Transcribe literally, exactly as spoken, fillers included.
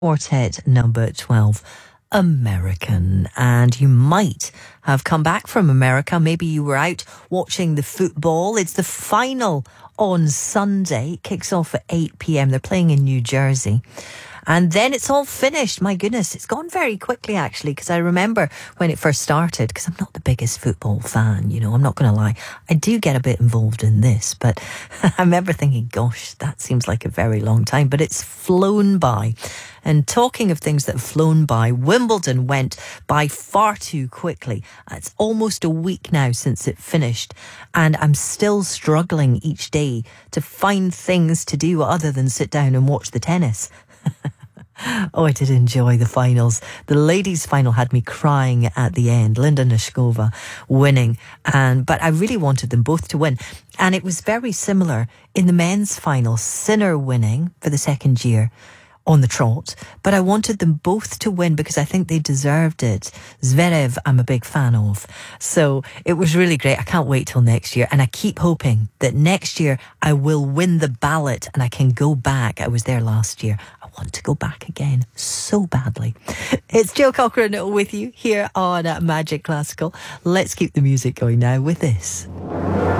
Quartet number twelve, American. And you might have come back from America. Maybe you were out watching the football. It's the final on Sunday. It kicks off at eight p.m. They're playing in New Jersey. And then it's all finished. My goodness, it's gone very quickly, actually, because I remember when it first started, because I'm not the biggest football fan, you know, I'm not going to lie. I do get a bit involved in this, but I remember thinking, gosh, that seems like a very long time, but it's flown by. And talking of things that have flown by, Wimbledon went by far too quickly. It's almost a week now since it finished, and I'm still struggling each day to find things to do other than sit down and watch the tennis. Oh, I did enjoy the finals. The ladies' final had me crying at the end. Linda Noskova winning, and but I really wanted them both to win. And it was very similar in the men's final. Sinner winning for the second year on the trot, but I wanted them both to win because I think they deserved it. Zverev, I'm a big fan of. So it was really great. I can't wait till next year. And I keep hoping that next year I will win the ballot and I can go back. I was there last year. I want to go back again so badly. It's Jill Cochran with you here on Magic Classical. Let's keep the music going now with this.